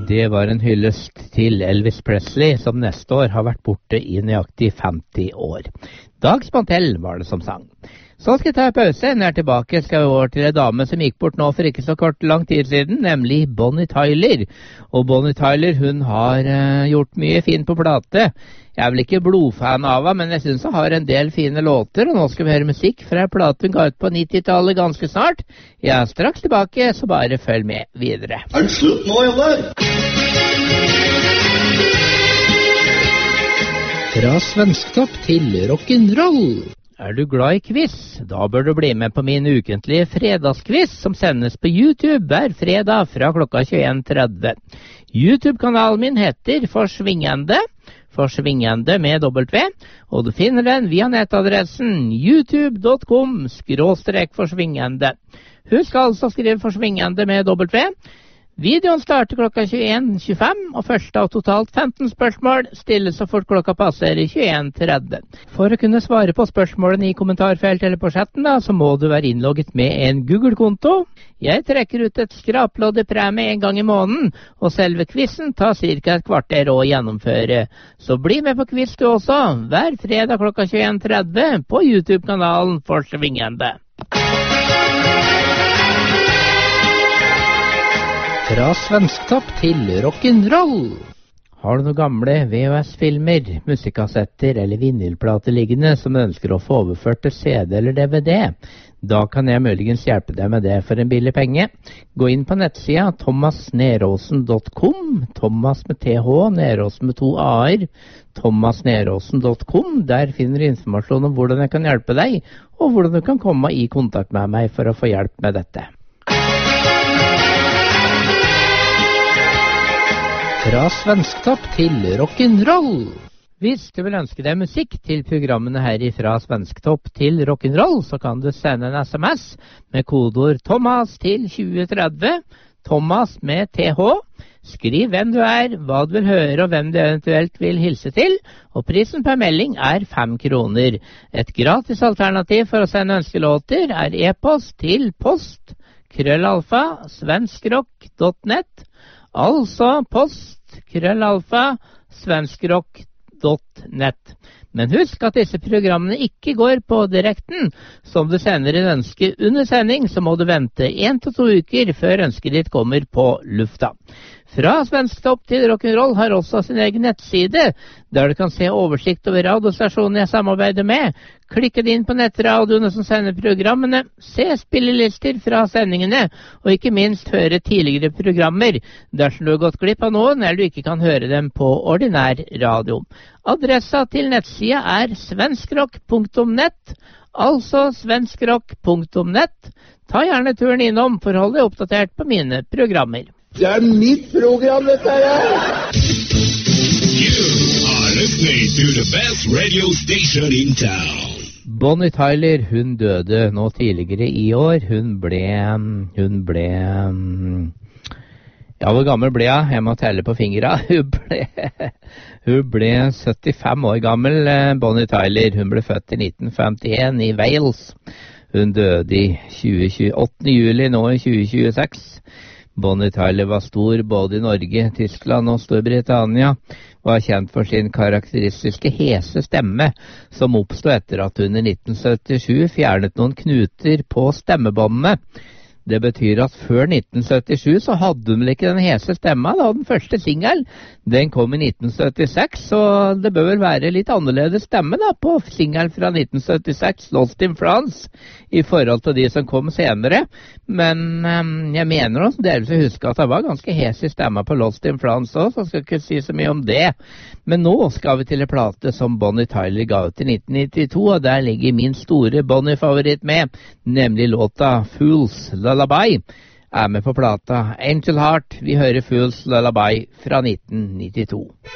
Det var en hyllest til Elvis Presley, som neste år har vært borte i nøyaktig 50 år. Dag Spantell var det som sang. Så skal jeg ta en pause. Når jeg er tilbake skal vi over til en dame som gikk bort nå for ikke så kort lang tid siden, nemlig Bonnie Tyler. Og Bonnie Tyler, hun har gjort mye fint på plate. Jeg er vel ikke blodfan av henne, men jeg synes hun har en del fine låter, og nå skal vi høre musikk fra en plate hun ga ut på 90-tallet ganske snart. Jeg er straks tilbake, så bare følg med videre. Er det slutt nå, eller? Fra svensktopp til rock'n'roll. Er du glad i quiz? Da bør du bli med på min ukentlige fredagsquiz som sendes på YouTube hver fredag fra klokka 21:30. YouTube-kanalen min heter Forsvingende med W, og du finner den via nettadressen youtube.com/forsvingende. Husk altså å skrive Forsvingende med W. Videoen starter klokka 21:25, og første av totalt 15 spørsmål stilles så fort klokka passerer 21:30. For å kunne svare på spørsmålene i kommentarfeltet eller på chatten, så må du være innlogget med en Google-konto. Jeg trekker ut et skraplodd i premie en gang i måneden, og selve quizen tar ca. et kvarter å gjennomføre. Så bli med på quiz du også, hver fredag klokka 21:30 på YouTube-kanalen Forsvingende. Fra svensktopp til rock'n'roll. Har du noen gamle VHS-filmer, musikkassetter eller vinylplater liggende som du ønsker å få overført til CD eller DVD? Da kan jeg muligens hjelpe deg med det for en billig penge. Gå inn på nettsida thomasneråsen.com, Thomas med TH, Neråsen med 2 A-er, thomasneråsen.com. Der finner du informasjon om hvordan jeg kan hjelpe deg, og hvordan du kan komme i kontakt med meg for å få hjelp med dette. Fra svensktopp til rock'n'roll. Hvis du vil ønske deg musikk til programmene her fra svensktopp til rock'n'roll, så kan du sende en SMS med kodeord Thomas til 2030, Thomas med TH. Skriv hvem du er, hva du vil høre og hvem du eventuelt vil hilse til, og prisen per melding er 5 kroner. Et gratis alternativ for å sende ønskelåter er e-post til post@svenskrock.net, altså post@svenskrock.net. Men husk at disse programmene ikke går på direkten. Som du sender en ønske under sending, så må du vente 1 til 2 uker før ønsket ditt kommer på lufta. Fra svensktopp til rock'n'roll har også sin egen nettside, der du kan se oversikt over radiostasjonen jeg samarbeider med. Klikk inn på nettradioene som sender programmene, se spillelister fra sendingene, og ikke minst høre tidligere programmer, dersom du har gått glipp av noen eller du ikke kan høre dem på ordinær radio. Adressa til nettsida er svenskrock.net, altså svenskrock.net. Ta gjerne turen innom for å holde deg oppdatert på mine programmer. Det er mitt program, dette her! You are listening to the best radio station in town. Bonnie Tyler, hun døde nå tidligere i år. Hun ble ja, hvor gammel ble hun? Jeg må telle på fingra. Hun ble 75 år gammel, Bonnie Tyler. Hun ble født i 1951 i Wales. Hun døde i 8. juli nå i 2026. Bonnie Tyler var stor både i Norge, Tyskland og Storbritannia, og er kjent for sin karakteristiske hese stemme, som oppstod etter at hun i 1977 fjernet noen knuter på stemmebåndene. Det betyr at før 1977 så hadde hun vel ikke den hese stemma, da den første singelen. Den kom i 1976, så det bør vel være litt annerledes stemme da på singelen fra 1976, Lost in France, i forhold til de som kom senere. Men jeg mener også delvis å huske at det var ganske hes i stemma på Lost in France også, så jeg skal ikke si så mye om det. Men nå skal vi til en plate som Bonnie Tyler ga ut i 1992, og der ligger min store Bonnie-favoritt med, nemlig låta Fool's Lullaby. Er med på plata Angel Heart. Vi hører Fool's Lullaby fra 1992.